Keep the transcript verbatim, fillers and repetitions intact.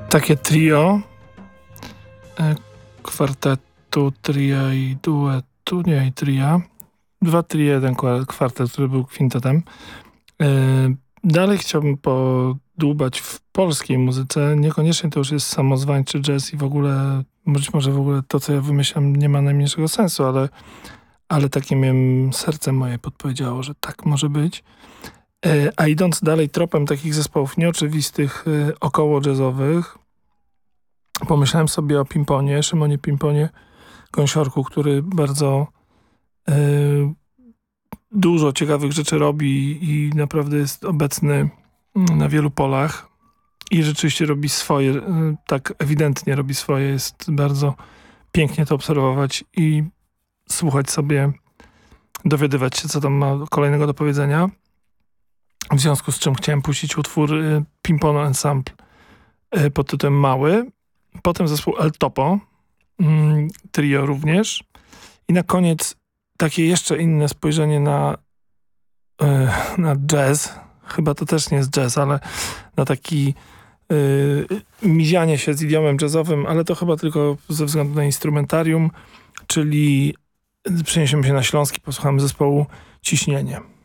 takie trio e, kwartetu, tria i duetu, nie, i tria. Dwa tria, jeden kwartet, który był kwintetem. E, dalej chciałbym podłubać w polskiej muzyce. Niekoniecznie to już jest samozwańczy jazz i w ogóle, być może w ogóle to, co ja wymyślam, nie ma najmniejszego sensu, ale, ale takie miałem, serce moje podpowiedziało, że tak może być. E, a idąc dalej tropem takich zespołów nieoczywistych, e, około jazzowych, pomyślałem sobie o Pimponie, Szymonie Pimponie Gąsiorku, który bardzo e, dużo ciekawych rzeczy robi i naprawdę jest obecny na wielu polach i rzeczywiście robi swoje, e, tak ewidentnie robi swoje. Jest bardzo pięknie to obserwować i słuchać sobie, dowiadywać się, co tam ma kolejnego do powiedzenia. W związku z czym chciałem puścić utwór y, Pimpono Ensemble y, pod tytułem Mały. Potem zespół El Topo, y, trio również. I na koniec takie jeszcze inne spojrzenie na, y, na jazz. Chyba to też nie jest jazz, ale na taki y, mizianie się z idiomem jazzowym, ale to chyba tylko ze względu na instrumentarium, czyli przeniesiemy się na Śląsk i posłuchamy zespołu Ciśnienie.